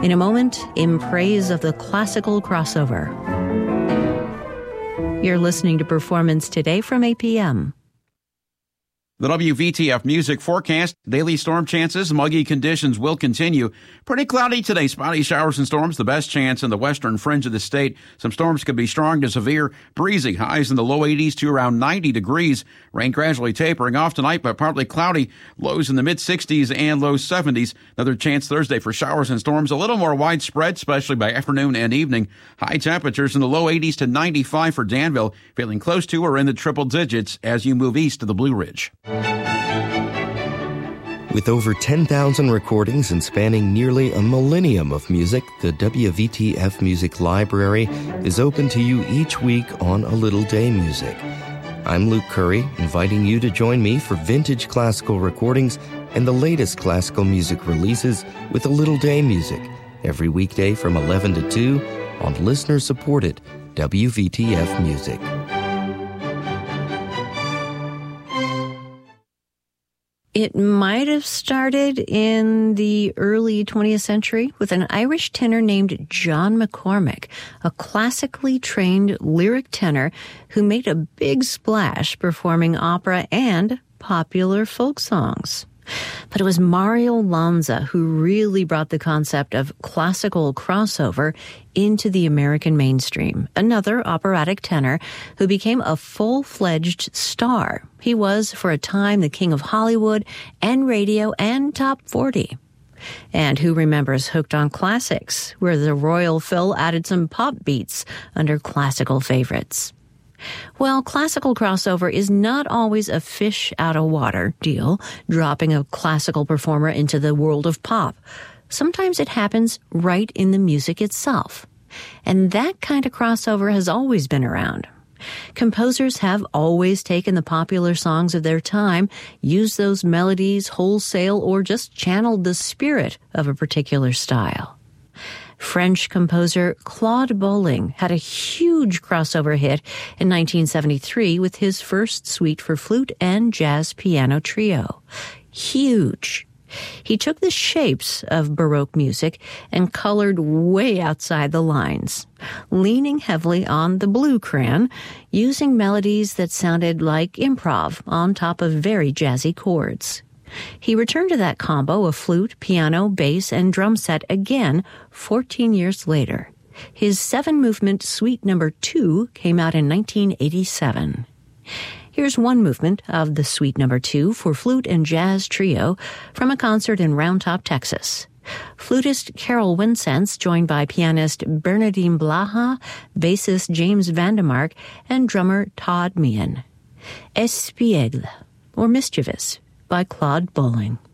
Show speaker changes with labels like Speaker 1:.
Speaker 1: In a moment, in praise of the classical crossover. You're listening to Performance Today from APM.
Speaker 2: The WVTF music forecast, daily storm chances, muggy conditions will continue. Pretty cloudy today, spotty showers and storms, the best chance in the western fringe of the state. Some storms could be strong to severe, breezy, highs in the low 80s to around 90 degrees. Rain gradually tapering off tonight, but partly cloudy, lows in the mid-60s and low 70s. Another chance Thursday for showers and storms, a little more widespread, especially by afternoon and evening. High temperatures in the low 80s to 95 for Danville, feeling close to or in the triple digits as you move east to the Blue Ridge.
Speaker 3: With over 10,000 recordings and spanning nearly a millennium of music, the WVTF Music Library is open to you each week on A Little Day Music. I'm Luke Curry, inviting you to join me for vintage classical recordings and the latest classical music releases with A Little Day Music, every weekday from 11 to 2 on listener-supported WVTF Music.
Speaker 1: It might have started in the early 20th century with an Irish tenor named John McCormick, a classically trained lyric tenor who made a big splash performing opera and popular folk songs. But it was Mario Lanza who really brought the concept of classical crossover into the American mainstream, another operatic tenor who became a full-fledged star. He was, for a time, the king of Hollywood and radio and top 40. And who remembers Hooked on Classics, where the Royal Phil added some pop beats under classical favorites? Well, classical crossover is not always a fish-out-of-water deal, dropping a classical performer into the world of pop. Sometimes it happens right in the music itself. And that kind of crossover has always been around. Composers have always taken the popular songs of their time, used those melodies wholesale, or just channeled the spirit of a particular style. French composer Claude Bolling had a huge crossover hit in 1973 with his first suite for flute and jazz piano trio. Huge. He took the shapes of Baroque music and colored way outside the lines, leaning heavily on the blue crayon, using melodies that sounded like improv on top of very jazzy chords. He returned to that combo of flute, piano, bass, and drum set again 14 years later. His 7-movement Suite No. 2 came out in 1987. Here's one movement of the Suite No. 2 for flute and jazz trio from a concert in Round Top, Texas. Flutist Carol Wincenz, joined by pianist Bernardine Blaha, bassist James Vandemark, and drummer Todd Meehan. Espiègle, or Mischievous, by Claude Bolling.